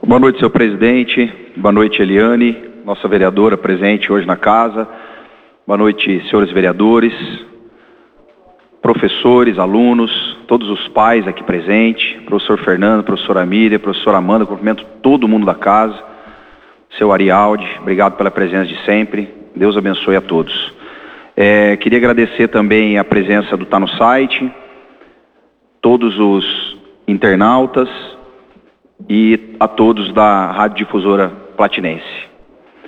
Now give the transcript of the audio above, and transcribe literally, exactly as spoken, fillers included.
Boa noite, senhor presidente. Boa noite, Eliane, nossa vereadora presente hoje na casa. Boa noite, senhores vereadores, professores, alunos, todos os pais aqui presentes, professor Fernando, professora Miriam, professora Amanda, cumprimento todo mundo da casa, seu Arialdi, obrigado pela presença de sempre, Deus abençoe a todos. É, queria agradecer também a presença do Tá no Site, todos os internautas e a todos da Rádio Difusora Platinense.